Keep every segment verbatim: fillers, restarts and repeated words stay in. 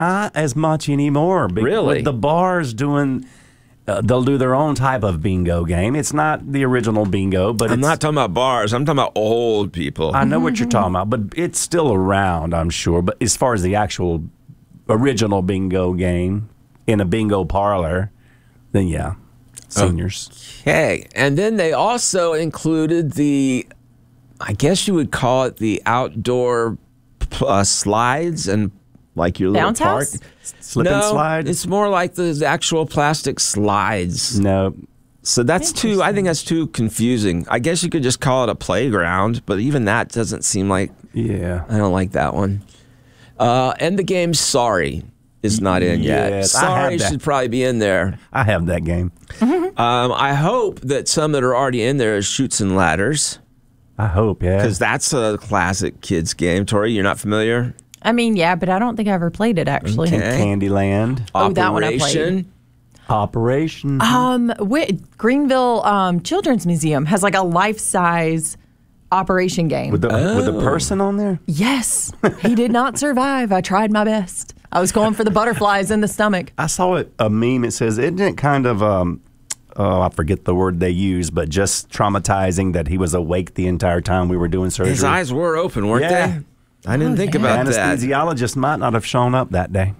Not as much anymore. Be- Really? With the bars doing, uh, they'll do their own type of bingo game. It's not the original bingo, but I'm it's, not talking about bars. I'm talking about old people. I know what you're talking about, but it's still around, I'm sure. But as far as the actual original bingo game in a bingo parlor, then yeah, seniors. Okay. And then they also included the, I guess you would call it the outdoor uh, slides and like your Bounce little park. house? Slip no, and slide? it's more like the, the actual plastic slides. No. So that's too, I think that's too confusing. I guess you could just call it a playground, but even that doesn't seem like, Yeah. I don't like that one. Uh, and the game Sorry is not in yet. Yes, I Sorry have that. should probably be in there. I have that game. Um, I hope that some that are already in there is Shoots and Ladders, I hope, yeah. because that's a classic kids game. Tori, you're not familiar? I mean, yeah, but I don't think I ever played it, actually. Okay. Candyland. Oh, that one I played. Operation. Operation. Um, Wi- Greenville um, Children's Museum has like a life-size operation game. With the, with the Oh. person on there? Yes, he did not survive. I tried my best. I was going for the butterflies in the stomach. I saw it, a meme. It says, isn't it kind of, um, oh, I forget the word they use, but just traumatizing that he was awake the entire time we were doing surgery? His eyes were open, weren't Yeah. they? I didn't Oh, think yeah. about The that. anesthesiologist might not have shown up that day.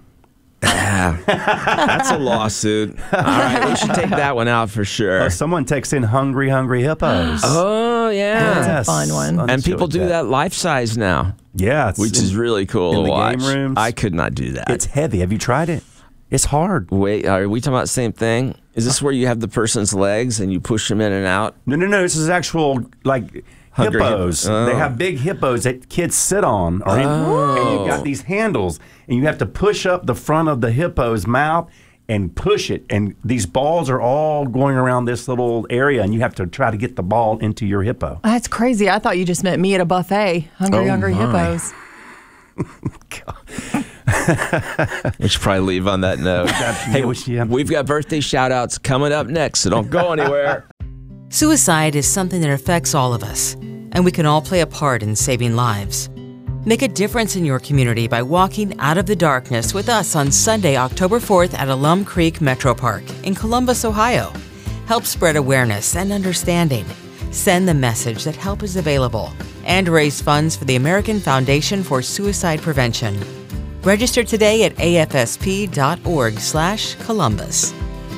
That's a lawsuit. All right, we should take that one out for sure. Oh, someone texts in hungry, hungry hippos. Oh, yeah. That's a fun one. Let's And show people it do that life size now, Yeah. It's which in- is really cool in to the watch. game rooms. I could not do that. It's heavy. Have you tried it? It's hard. Wait, are we talking about the same thing? Is this where you have the person's legs and you push them in and out? No, no, no. This is actual, like, Hungry hip- hippos. oh. They have big hippos that kids sit on. Or in- and you've got these handles, and you have to push up the front of the hippo's mouth and push it. And these balls are all going around this little area, and you have to try to get the ball into your hippo. That's crazy. I thought you just meant me at a buffet. Hungry, Oh, hungry my. hippos. We should probably leave on that note. Hey, yeah. We've got birthday shout outs coming up next, so don't go anywhere. Suicide is something that affects all of us, and we can all play a part in saving lives. Make a difference in your community by walking out of the darkness with us on Sunday, October fourth at Alum Creek Metro Park in Columbus, Ohio. Help spread awareness and understanding. Send the message that help is available and raise funds for the American Foundation for Suicide Prevention. Register today at A F S P dot org slash Columbus.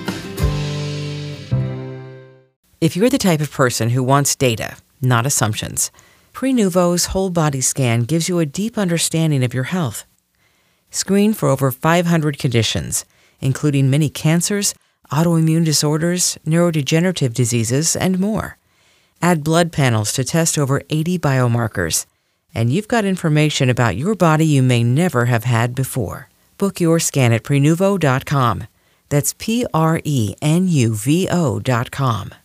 If you're the type of person who wants data, not assumptions, Prenuvo's whole body scan gives you a deep understanding of your health. Screen for over five hundred conditions, including many cancers, autoimmune disorders, neurodegenerative diseases, and more. Add blood panels to test over eighty biomarkers, and you've got information about your body you may never have had before. Book your scan at Prenuvo dot com. That's P R E N U V O dot com.